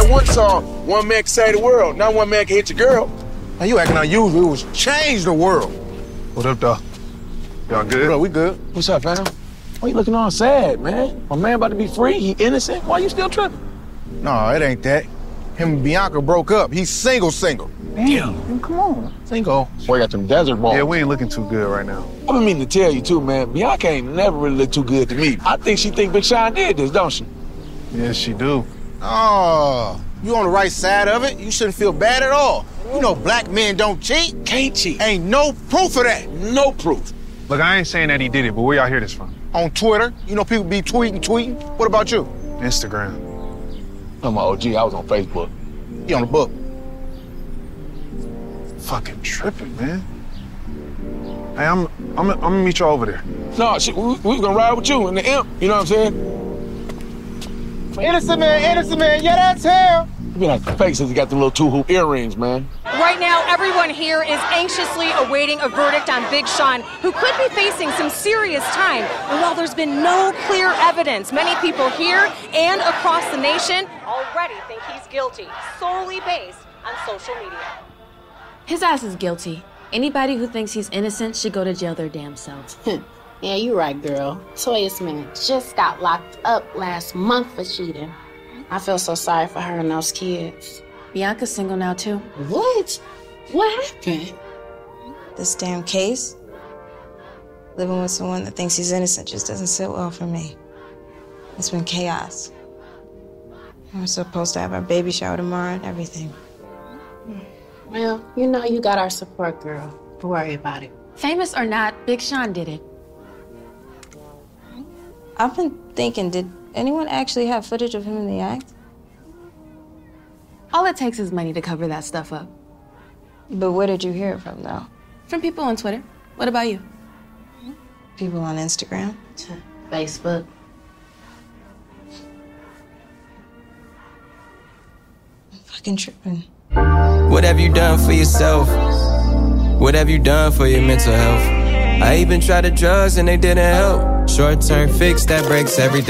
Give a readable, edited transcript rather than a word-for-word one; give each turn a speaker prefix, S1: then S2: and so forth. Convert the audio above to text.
S1: once saw one man can save the world, not one man can hit your girl.
S2: Now you acting unusual. It was change the world.
S3: What up, though? Y'all good?
S2: Bro, we good.
S1: What's up, fam? Why you looking all sad, man? My man about to be free. He innocent. Why you still tripping?
S2: No, it ain't that. Him and Bianca broke up. He's single.
S1: Damn, come on.
S2: Single.
S1: Boy, got them desert balls.
S3: Yeah, we ain't looking too good right now.
S1: I've been meaning to tell you, too, man. Bianca ain't never really looked too good to me. I think she think Big Sean did this, don't she?
S3: Yes, she do.
S2: Oh, you on the right side of it? You shouldn't feel bad at all. You know black men don't cheat.
S1: Can't cheat.
S2: Ain't no proof of that.
S1: No proof.
S3: Look, I ain't saying that he did it, but where y'all hear this from?
S2: On Twitter, you know people be tweeting. What about you?
S3: Instagram.
S1: I'm my OG. I was on Facebook.
S2: You on the book.
S3: Fucking tripping, man. Hey, I'm gonna meet you over there.
S1: No, shit, we was gonna ride with you in the imp. You know what I'm saying?
S2: Innocent man. Yeah, that's him.
S1: You be like the fake since he got the little 2-hoop earrings, man.
S4: Right now, everyone here is anxiously awaiting a verdict on Big Sean, who could be facing some serious time. And while there's been no clear evidence, many people here and across the nation already think he's guilty, solely based on social media.
S5: His ass is guilty. Anybody who thinks he's innocent should go to jail their damn selves.
S6: Yeah, you're right, girl. Toya Smith just got locked up last month for cheating. I feel so sorry for her and those kids.
S5: Bianca's single now, too.
S6: What? What happened?
S7: This damn case. Living with someone that thinks he's innocent just doesn't sit well for me. It's been chaos. We're supposed to have our baby shower tomorrow and everything.
S6: Well, you know you got our support, girl. Don't worry about it.
S5: Famous or not, Big Sean did it.
S7: I've been thinking, did anyone actually have footage of him in the act?
S5: All it takes is money to cover that stuff up.
S7: But where did you hear it from, though?
S5: From people on Twitter. What about you?
S7: People on Instagram?
S6: Facebook.
S7: I'm fucking tripping.
S8: What have you done for yourself? What have you done for your mental health? I even tried the drugs and they didn't help. Short-term fix that breaks everything.